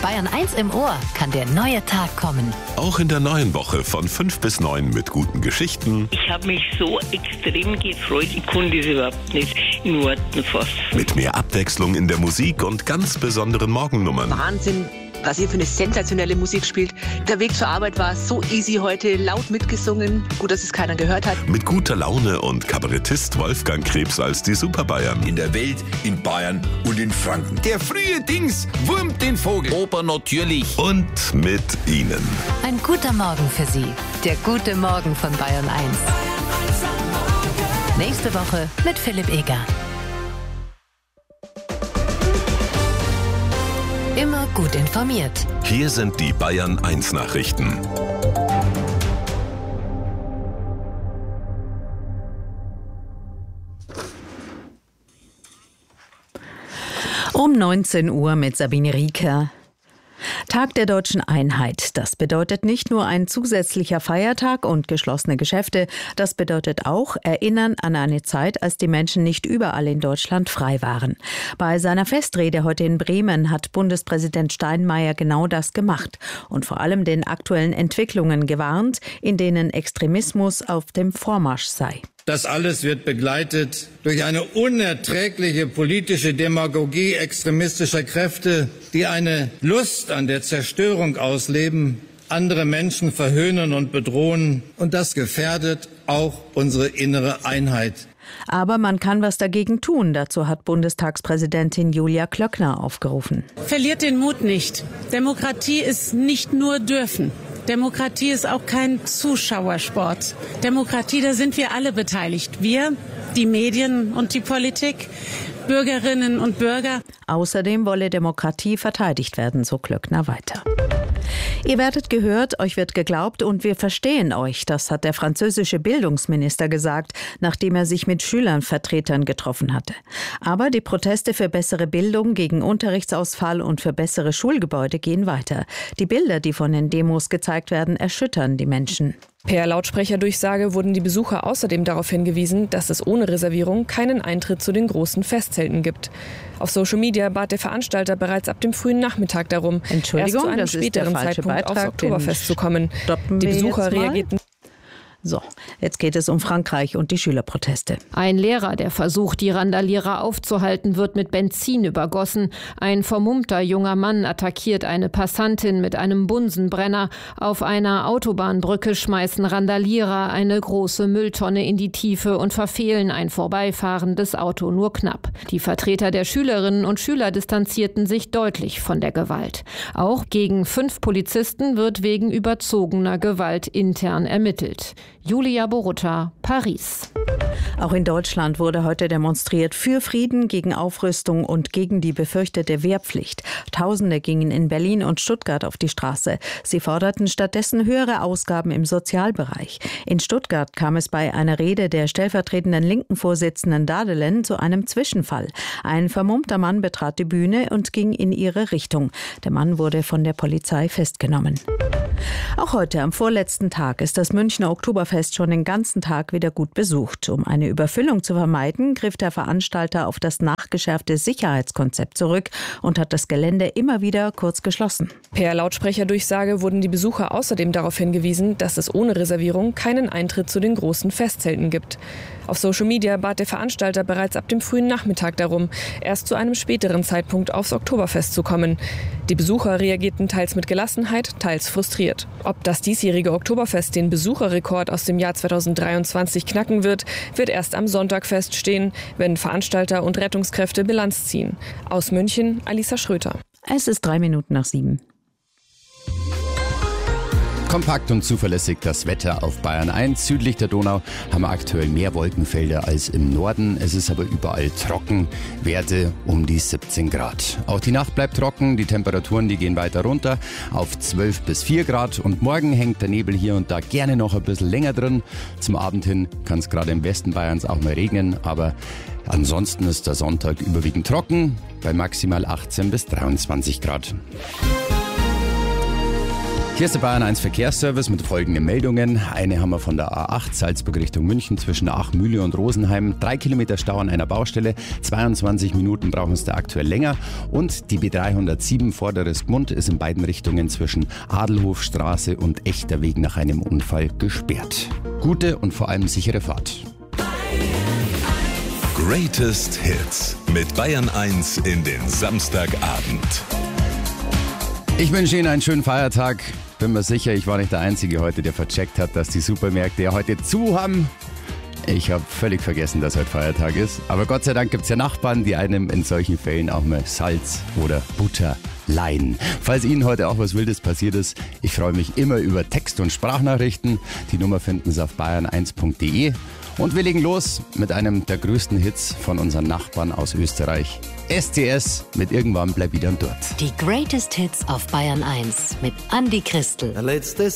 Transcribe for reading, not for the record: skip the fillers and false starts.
Bayern 1 im Ohr kann der neue Tag kommen. Auch in der neuen Woche von 5 bis 9 mit guten Geschichten. Ich habe mich so extrem gefreut, ich konnte es überhaupt nicht in Worten fassen. Mit mehr Abwechslung in der Musik und ganz besonderen Morgennummern. Wahnsinn, was ihr für eine sensationelle Musik spielt. Der Weg zur Arbeit war so easy heute, laut mitgesungen. Gut, dass es keiner gehört hat. Mit guter Laune und Kabarettist Wolfgang Krebs als die Superbayern. In der Welt, in Bayern und in Franken. Der frühe Dings wurmt den Vogel. Oper natürlich. Und mit Ihnen. Ein guter Morgen für Sie. Der gute Morgen von Bayern 1. Nächste Woche mit Philipp Eger. Immer gut informiert. Hier sind die Bayern 1 Nachrichten. Um 19 Uhr mit Sabine Rieker. Tag der deutschen Einheit. Das bedeutet nicht nur ein zusätzlicher Feiertag und geschlossene Geschäfte. Das bedeutet auch Erinnern an eine Zeit, als die Menschen nicht überall in Deutschland frei waren. Bei seiner Festrede heute in Bremen hat Bundespräsident Steinmeier genau das gemacht und vor allem den aktuellen Entwicklungen gewarnt, in denen Extremismus auf dem Vormarsch sei. Das alles wird begleitet durch eine unerträgliche politische Demagogie extremistischer Kräfte, die eine Lust an der Zerstörung ausleben, andere Menschen verhöhnen und bedrohen. Und das gefährdet auch unsere innere Einheit. Aber man kann was dagegen tun. Dazu hat Bundestagspräsidentin Julia Klöckner aufgerufen. Verliert den Mut nicht. Demokratie ist nicht nur dürfen. Demokratie ist auch kein Zuschauersport. Demokratie, da sind wir alle beteiligt. Wir, die Medien und die Politik, Bürgerinnen und Bürger. Außerdem wolle Demokratie verteidigt werden, so Klöckner weiter. Ihr werdet gehört, euch wird geglaubt und wir verstehen euch. Das hat der französische Bildungsminister gesagt, nachdem er sich mit Schülervertretern getroffen hatte. Aber die Proteste für bessere Bildung, gegen Unterrichtsausfall und für bessere Schulgebäude gehen weiter. Die Bilder, die von den Demos gezeigt werden, erschüttern die Menschen. Per Lautsprecherdurchsage wurden die Besucher außerdem darauf hingewiesen, dass es ohne Reservierung keinen Eintritt zu den großen Festzelten gibt. Auf Social Media bat der Veranstalter bereits ab dem frühen Nachmittag darum, erst zu einem späteren Zeitpunkt aufs Oktoberfest zu kommen. Die Besucher reagierten. So, jetzt geht es um Frankreich und die Schülerproteste. Ein Lehrer, der versucht, die Randalierer aufzuhalten, wird mit Benzin übergossen. Ein vermummter junger Mann attackiert eine Passantin mit einem Bunsenbrenner. Auf einer Autobahnbrücke schmeißen Randalierer eine große Mülltonne in die Tiefe und verfehlen ein vorbeifahrendes Auto nur knapp. Die Vertreter der Schülerinnen und Schüler distanzierten sich deutlich von der Gewalt. Auch gegen 5 Polizisten wird wegen überzogener Gewalt intern ermittelt. Julia Borutta, Paris. Auch in Deutschland wurde heute demonstriert für Frieden, gegen Aufrüstung und gegen die befürchtete Wehrpflicht. Tausende gingen in Berlin und Stuttgart auf die Straße. Sie forderten stattdessen höhere Ausgaben im Sozialbereich. In Stuttgart kam es bei einer Rede der stellvertretenden linken Vorsitzenden Dadelen zu einem Zwischenfall. Ein vermummter Mann betrat die Bühne und ging in ihre Richtung. Der Mann wurde von der Polizei festgenommen. Auch heute, am vorletzten Tag, ist das Münchner Oktoberfest schon den ganzen Tag wieder gut besucht. Um eine Überfüllung zu vermeiden, griff der Veranstalter auf das nachgeschärfte Sicherheitskonzept zurück und hat das Gelände immer wieder kurz geschlossen. Per Lautsprecherdurchsage wurden die Besucher außerdem darauf hingewiesen, dass es ohne Reservierung keinen Eintritt zu den großen Festzelten gibt. Auf Social Media bat der Veranstalter bereits ab dem frühen Nachmittag darum, erst zu einem späteren Zeitpunkt aufs Oktoberfest zu kommen. Die Besucher reagierten teils mit Gelassenheit, teils frustriert. Ob das diesjährige Oktoberfest den Besucherrekord aus dem Jahr 2023 knacken wird, wird erst am Sonntag feststehen, wenn Veranstalter und Rettungskräfte Bilanz ziehen. Aus München, Alisa Schröter. Es ist 7:03. Kompakt und zuverlässig das Wetter auf Bayern 1. Südlich der Donau haben wir aktuell mehr Wolkenfelder als im Norden. Es ist aber überall trocken, Werte um die 17 Grad. Auch die Nacht bleibt trocken, die Temperaturen die gehen weiter runter auf 12 bis 4 Grad. Und morgen hängt der Nebel hier und da gerne noch ein bisschen länger drin. Zum Abend hin kann es gerade im Westen Bayerns auch mal regnen, aber ansonsten ist der Sonntag überwiegend trocken bei maximal 18 bis 23 Grad. Hier ist der Bayern 1 Verkehrsservice mit folgenden Meldungen. Eine haben wir von der A8 Salzburg Richtung München zwischen Achmühle und Rosenheim. 3 Kilometer Stau an einer Baustelle. 22 Minuten brauchen es da aktuell länger. Und die B307 Vorderes Gmund ist in beiden Richtungen zwischen Adelhofstraße und Echter Weg nach einem Unfall gesperrt. Gute und vor allem sichere Fahrt. Greatest Hits mit Bayern 1 in den Samstagabend. Ich wünsche Ihnen einen schönen Feiertag. Bin mir sicher, ich war nicht der Einzige heute, der vercheckt hat, dass die Supermärkte ja heute zu haben. Ich habe völlig vergessen, dass heute Feiertag ist. Aber Gott sei Dank gibt es ja Nachbarn, die einem in solchen Fällen auch mal Salz oder Butter leihen. Falls Ihnen heute auch was Wildes passiert ist, ich freue mich immer über Text- und Sprachnachrichten. Die Nummer finden Sie auf bayern1.de. Und wir legen los mit einem der größten Hits von unseren Nachbarn aus Österreich. STS mit Irgendwann bleib wieder dort. Die Greatest Hits auf Bayern 1 mit Andi Christel. Der letzte